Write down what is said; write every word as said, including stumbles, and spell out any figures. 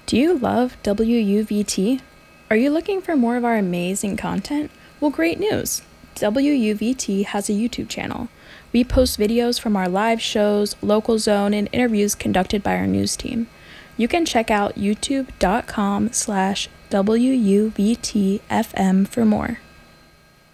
Do you love W U V T? Are you looking for more of our amazing content? Well, great news! W U V T has a YouTube channel. We post videos from our live shows, local zone, and interviews conducted by our news team. You can check out youtube.com slash WUVTFM for more.